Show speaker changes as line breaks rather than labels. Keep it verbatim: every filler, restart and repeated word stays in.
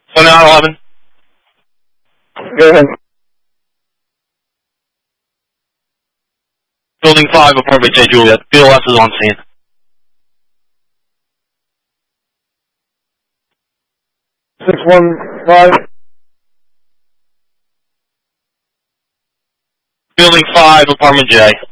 twenty-nine eleven.
Go ahead.
Building five, apartment J, Juliet. B L S is on scene.
six one five.
Building five, apartment J.